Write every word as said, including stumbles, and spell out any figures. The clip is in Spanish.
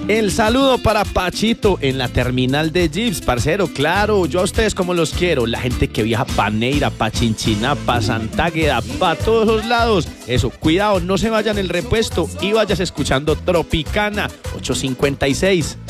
El saludo para Pachito en la terminal de Jeeps, parcero, claro, yo a ustedes como los quiero, la gente que viaja pa' Neira, pa' Chinchiná, pa' Santágueda, pa' todos los lados. Eso, cuidado, no se vayan el repuesto y vayas escuchando Tropicana ocho cincuenta y seis.